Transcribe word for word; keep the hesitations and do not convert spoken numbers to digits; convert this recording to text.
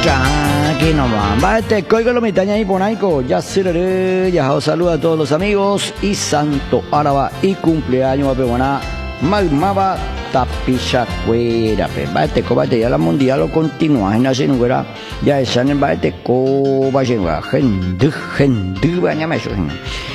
Aquí nomás, va este coigo lo mitaña y ponaico, ya se ya os saluda a todos los amigos y santo áraba y cumpleaños a peguaná, magmaba tapicha cuera, va este combate ya la mundial lo continúa en la sinuera, ya están en va este coba gente, gente, bañame eso.